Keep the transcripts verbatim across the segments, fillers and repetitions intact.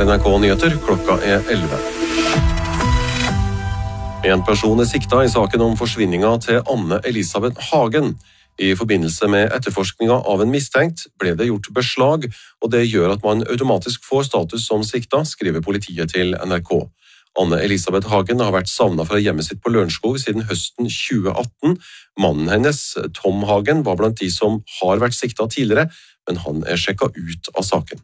er N R K-nyheter, klokka er elleve. En person er sikta i saken om forsvinninga til Anne Elisabeth Hagen. I forbindelse med etterforskninga av en mistenkt ble det gjort beslag, og det gjør at man automatisk får status som sikta, skriver politiet til N R K. Anne Elisabeth Hagen har vært savnet fra hjemmet sitt på Lørenskog siden høsten tjue atten. Mannen hennes, Tom Hagen, var blant de som har vært sikta tidligere, men han er sjekket ut av saken.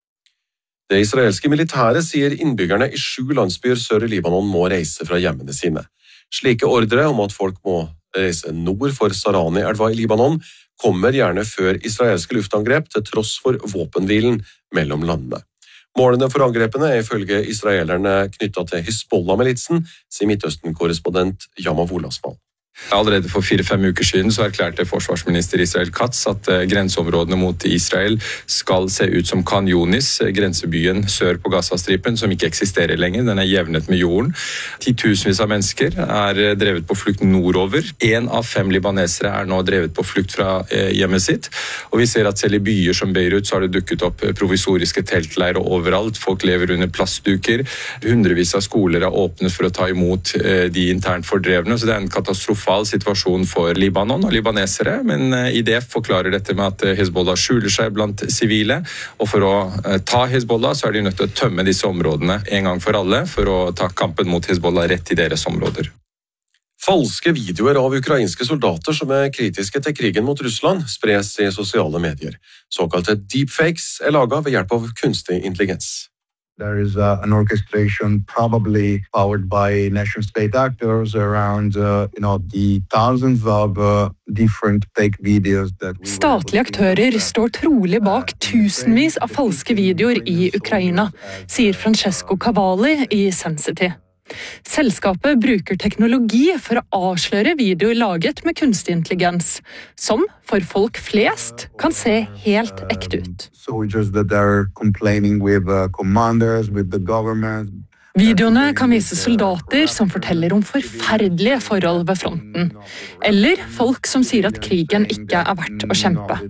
Det israelske militæret sier innbyggerne i sju landsbyer sør i Libanon må reise fra hjemmene sine. Slike ordre om at folk må reise nord for Sarani-elva i Libanon kommer gjerne før israelske luftangrep til tross for våpenhvilen mellom landene. Målene for angrepene er ifølge israelerne knyttet til Hizbollah-militsen, sier Midtøsten-korrespondent Yamav Olasmal. Allerede for fire-fem uker siden så erklærte forsvarsminister Israel Katz at grenseområdene mot Israel skal se ut som Khan Yunis, grensebyen sør på Gazastripen, som ikke eksisterer lenger. Den er jevnet med jorden. Titusenvis av mennesker er drevet på flukt nordover. En av fem libanesere er nå drevet på flukt fra hjemmet sitt. Og vi ser at selv i byer som Beirut så har det dukket opp provisoriske teltleirer overalt. Folk lever under plastduker. Hundrevis av skoler er åpnet for å ta imot de internt fordrevne, så det er en katastrofe situasjon for Libanon og libanesere, men I D F forklarer dette med at Hezbollah skjuler seg blant sivile, og for å ta Hezbollah så er de nødt til å tømme disse områdene en gang for alle, for å ta kampen mot Hezbollah rett I deres områder. Falske videoer av ukrainske soldater som er kritiske til krigen mot Russland spres I sosiale medier. Såkalte deepfakes er laget ved hjelp av kunstig intelligens. There is uh, an orchestration probably powered by nation-state actors around uh, you know, the thousands of uh, different fake videos that we Statlige aktører står trolig bak tusenvis av falske videoer I Ukraina, sier Francesco Cavalli I Sensity. Selskapet bruker teknologi for å avsløre videoer laget med kunstig intelligens, som for folk flest kan se helt ekte ut. Videoene kan vise soldater som forteller om forferdelige forhold ved fronten, eller folk som sier at krigen ikke er verdt å kjempe.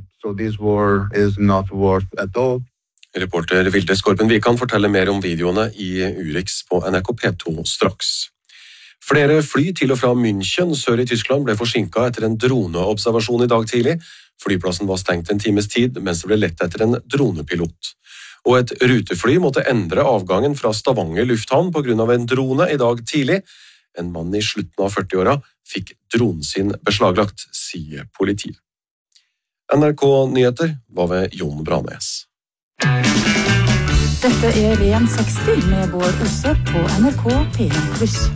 Reporter Vilde Skorpen Vikan forteller mer om videoene I Urix på N R K P to straks. Flere fly til og fra München sør I Tyskland ble forsinket etter en droneobservasjon I dag tidlig. Flyplassen var stengt en times tid, mens det ble lett etter en dronepilot. Og et rutefly måtte endre avgangen fra Stavanger lufthavn på grunn av en drone I dag tidlig. En mann I slutten av førti-åra fikk dronen sin beslaglagt, sier politiet. N R K-nyheter var ved Jon Branes. Dette er Ren seksti med Bård Osse på N R K P en pluss.